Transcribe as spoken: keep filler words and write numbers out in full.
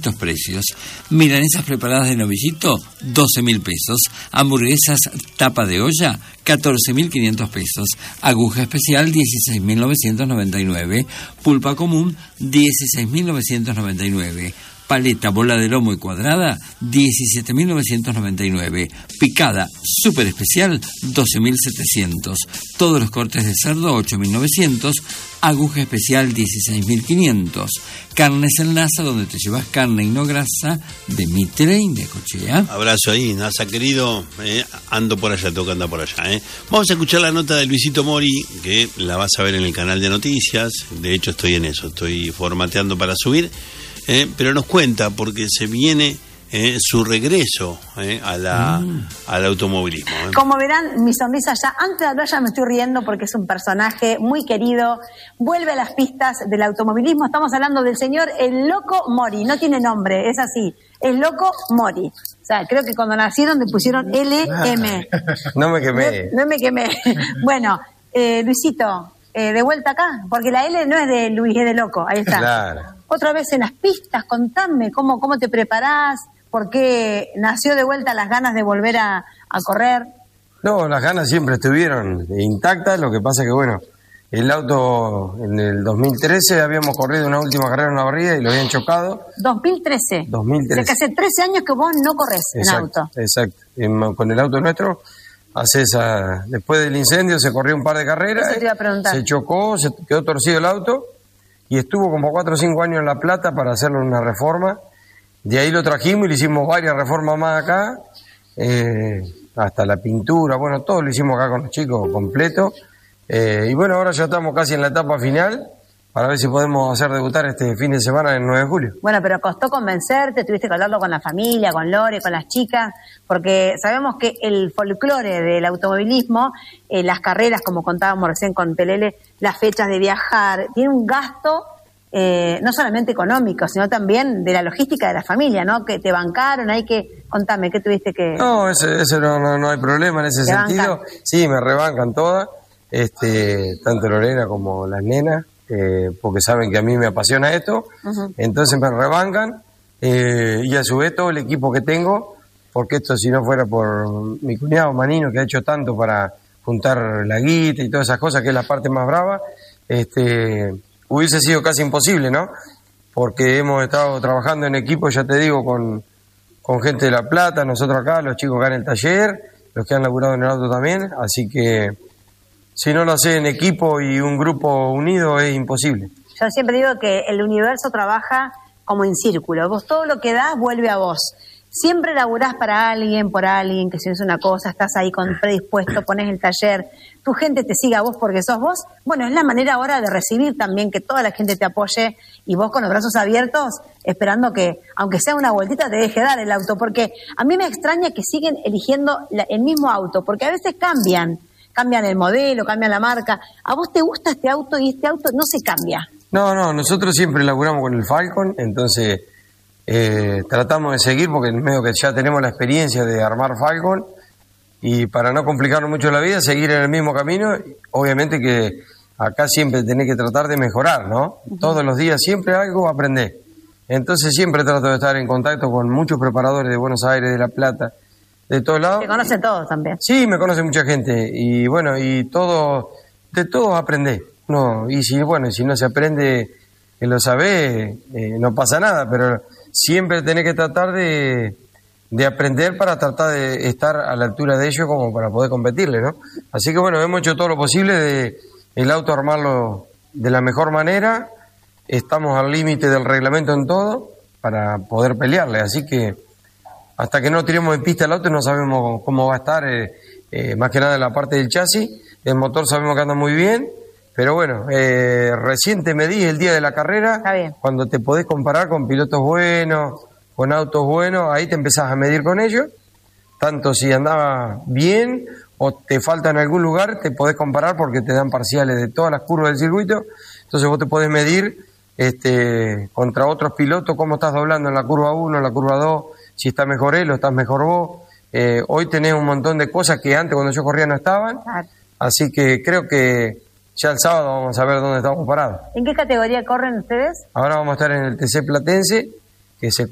estos precios. Milanesas preparadas de novillito, doce mil pesos. Hamburguesas tapa de olla, catorce mil quinientos pesos. Aguja especial, dieciséis mil novecientos noventa y nueve. Pulpa común, dieciséis mil novecientos noventa y nueve. Paleta, bola de lomo y cuadrada, diecisiete mil novecientos noventa y nueve. Picada, súper especial, doce mil setecientos. Todos los cortes de cerdo, ocho mil novecientos. Aguja especial, dieciséis mil quinientos. Carnes en Nasa, donde te llevas carne y no grasa, de Mitre y de Cochea. Abrazo ahí, Nasa querido. Eh, ando por allá, tengo que andar por allá. Eh. Vamos a escuchar la nota de Luisito Mori, que la vas a ver en el canal de noticias. De hecho, estoy en eso, estoy formateando para subir. Eh, pero nos cuenta porque se viene eh, su regreso eh, a la, mm. al automovilismo. Eh. Como verán, mi sonrisa ya, antes de hablar ya me estoy riendo porque es un personaje muy querido, vuelve a las pistas del automovilismo. Estamos hablando del señor El Loco Mori, no tiene nombre, es así, El Loco Mori. O sea, creo que cuando nacieron le pusieron L M. No me quemé. No, no me quemé. Bueno, eh, Luisito, eh, de vuelta acá, porque la L no es de Luis, es de Loco, ahí está. Claro. Otra vez en las pistas, contame cómo, cómo te preparás, por qué nació de vuelta las ganas de volver a, a correr. No, las ganas siempre estuvieron intactas, lo que pasa que bueno, el auto en el dos mil trece habíamos corrido una última carrera en la barriga y lo habían chocado. dos mil trece. dos mil trece. O sea que hace trece años que vos no corres exacto, en auto. Exacto, en, con el auto nuestro, hace esa, después del incendio se corrió un par de carreras, Eso te iba a preguntar. Se chocó, se quedó torcido el auto. Y estuvo como cuatro o cinco años en La Plata para hacerle una reforma. De ahí lo trajimos y le hicimos varias reformas más acá, eh, hasta la pintura, bueno, todo lo hicimos acá con los chicos completo. Eh, y bueno, ahora ya estamos casi en la etapa final para ver si podemos hacer debutar este fin de semana, el nueve de julio. Bueno, pero costó convencerte, tuviste que hablarlo con la familia, con Lore, con las chicas, porque sabemos que el folclore del automovilismo, eh, las carreras, como contábamos recién con Pelele, las fechas de viajar, tiene un gasto eh, no solamente económico, sino también de la logística de la familia, ¿no? Que te bancaron, hay que... Contame, ¿qué tuviste que...? No, ese, ese no, no, no hay problema en ese sentido. Bancan? Sí, me rebancan todas, este, tanto Lorena como las nenas. Eh, porque saben que a mí me apasiona esto, uh-huh. Entonces me rebancan, eh, y a su vez todo el equipo que tengo, porque esto si no fuera por mi cuñado Manino, que ha hecho tanto para juntar la guita y todas esas cosas, que es la parte más brava, este, hubiese sido casi imposible, ¿no? Porque hemos estado trabajando en equipo, ya te digo, con, con gente de La Plata, nosotros acá, los chicos acá en el taller, los que han laburado en el auto también, así que si no lo haces en equipo y un grupo unido es imposible. Yo siempre digo que el universo trabaja como en círculo. Vos todo lo que das vuelve a vos. Siempre laburás para alguien, por alguien, que si no es una cosa, estás ahí con predispuesto, pones el taller, tu gente te siga a vos porque sos vos. Bueno, es la manera ahora de recibir también que toda la gente te apoye y vos con los brazos abiertos, esperando que, aunque sea una vueltita, te deje dar el auto. Porque a mí me extraña que siguen eligiendo la, el mismo auto, porque a veces cambian. Cambian el modelo, cambian la marca. ¿A vos te gusta este auto y este auto no se cambia? No, no, nosotros siempre laburamos con el Falcon, entonces eh, tratamos de seguir porque en medio que ya tenemos la experiencia de armar Falcon y para no complicarnos mucho la vida, seguir en el mismo camino. Obviamente que acá siempre tenés que tratar de mejorar, ¿no? Uh-huh. Todos los días siempre algo aprendés. Entonces siempre trato de estar en contacto con muchos preparadores de Buenos Aires, de La Plata, de todos lados. ¿Te conocen todos también? Sí, me conoce mucha gente y bueno, y todo, de todos aprendés. No, y si bueno, si no se aprende, que lo sabés, eh, no pasa nada, pero siempre tenés que tratar de, de aprender para tratar de estar a la altura de ellos como para poder competirle, ¿no? Así que bueno, hemos hecho todo lo posible de el auto armarlo de la mejor manera, estamos al límite del reglamento en todo para poder pelearle, así que hasta que no tiremos en pista el auto no sabemos cómo va a estar, eh, eh, más que nada en la parte del chasis. El motor sabemos que anda muy bien, pero bueno, eh, recién te medí el día de la carrera, cuando te podés comparar con pilotos buenos, con autos buenos, ahí te empezás a medir con ellos, tanto si andaba bien o te falta en algún lugar, te podés comparar porque te dan parciales de todas las curvas del circuito, entonces vos te podés medir este, contra otros pilotos cómo estás doblando en la curva uno, en la curva dos, si está mejor él o estás mejor vos. Eh, hoy tenés un montón de cosas que antes cuando yo corría no estaban, así que creo que ya el sábado vamos a ver dónde estamos parados. ¿En qué categoría corren ustedes? Ahora vamos a estar en el T C Platense, que se